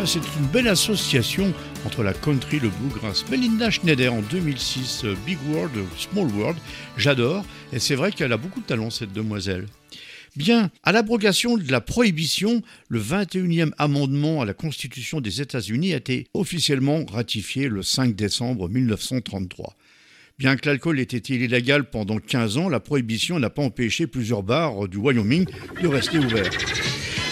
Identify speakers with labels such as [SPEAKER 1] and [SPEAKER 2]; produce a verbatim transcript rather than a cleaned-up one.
[SPEAKER 1] c'est une belle association entre la country et le bluegrass. Melinda Schneider en deux mille six, Big World, Small World, j'adore. Et c'est vrai qu'elle a beaucoup de talent, cette demoiselle. Bien, à l'abrogation de la prohibition, le vingt et unième amendement à la Constitution des États-Unis a été officiellement ratifié le cinq décembre mille neuf cent trente-trois. Bien que l'alcool ait été illégal pendant quinze ans, la prohibition n'a pas empêché plusieurs bars du Wyoming de rester ouverts.